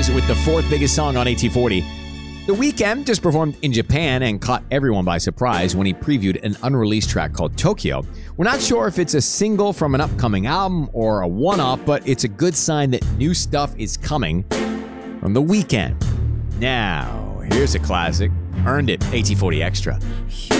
Boys with the fourth biggest song on AT40. The Weeknd just performed in Japan and caught everyone by surprise when he previewed an unreleased track called Tokyo. We're not sure if it's a single from an upcoming album or a one-off, but it's a good sign that new stuff is coming from The Weeknd. Now, here's a classic. Earned It, AT40 Extra.